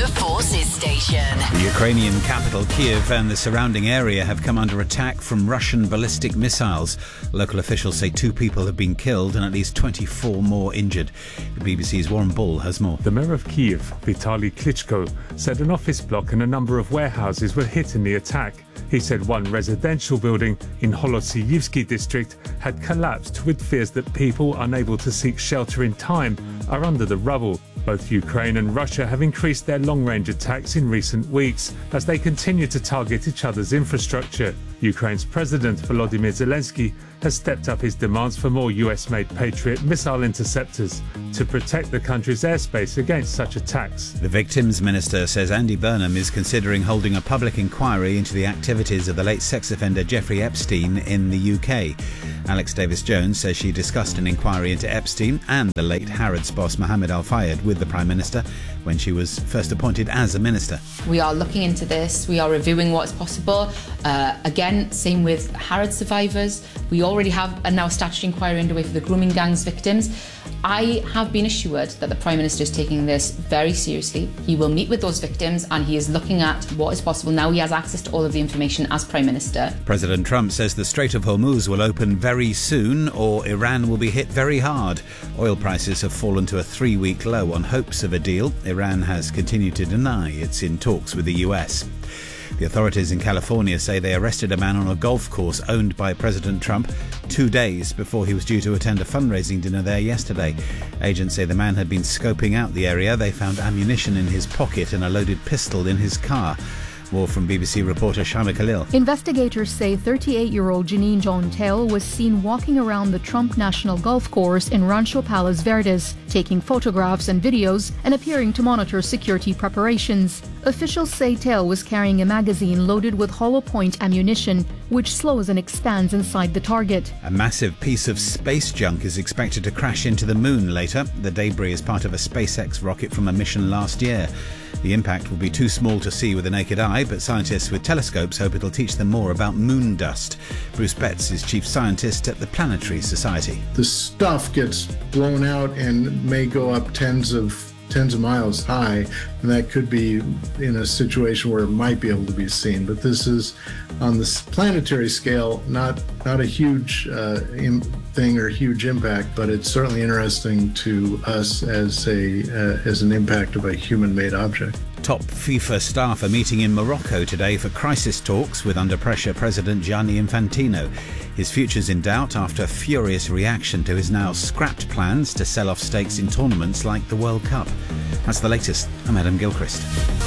The Forces Station. The Ukrainian capital, Kiev, and the surrounding area have come under attack from Russian ballistic missiles. Local officials say 2 people have been killed and at least 24 more injured. The BBC's Warren Bull has more. The mayor of Kiev, Vitaly Klitschko, said an office block and a number of warehouses were hit in the attack. He said one residential building in Holosiyivsky district had collapsed, with fears that people unable to seek shelter in time are under the rubble. Both Ukraine and Russia have increased their long-range attacks in recent weeks as they continue to target each other's infrastructure. Ukraine's President Volodymyr Zelensky has stepped up his demands for more US-made Patriot missile interceptors to protect the country's airspace against such attacks. The Victims Minister says Andy Burnham is considering holding a public inquiry into the activities of the late sex offender Jeffrey Epstein in the UK. Alex Davis-Jones says she discussed an inquiry into Epstein and the late Harrods boss Mohammed Al-Fayed with the Prime Minister when she was first appointed as a minister. We are looking into this. We are reviewing what's possible. Again, same with Harrods survivors. We already have a now statutory inquiry underway for the grooming gangs victims. I have been assured that the Prime Minister is taking this very seriously. He will meet with those victims and he is looking at what is possible. Now he has access to all of the information as Prime Minister. President Trump says the Strait of Hormuz will open very soon or Iran will be hit very hard. Oil prices have fallen to a 3-week low on hopes of a deal. Iran has continued to deny it's in talks with the US. The authorities in California say they arrested a man on a golf course owned by President Trump 2 days before he was due to attend a fundraising dinner there yesterday. Agents say the man had been scoping out the area. They found ammunition in his pocket and a loaded pistol in his car. More from BBC reporter Shana Khalil. Investigators say 38-year-old Janine John-Tail was seen walking around the Trump National Golf Course in Rancho Palos Verdes, taking photographs and videos and appearing to monitor security preparations. Officials say Tail was carrying a magazine loaded with hollow point ammunition, which slows and expands inside the target. A massive piece of space junk is expected to crash into the moon later. The debris is part of a SpaceX rocket from a mission last year. The impact will be too small to see with the naked eye, but scientists with telescopes hope it'll teach them more about moon dust. Bruce Betts is chief scientist at the Planetary Society. The stuff gets blown out and may go up tens of miles high, and that could be in a situation where it might be able to be seen. But this is on the planetary scale, not a huge thing or huge impact, but it's certainly interesting to us as an impact of a human-made object. Top FIFA staff are meeting in Morocco today for crisis talks with under-pressure President Gianni Infantino. His future's in doubt after a furious reaction to his now scrapped plans to sell off stakes in tournaments like the World Cup. That's the latest. I'm Adam Gilchrist.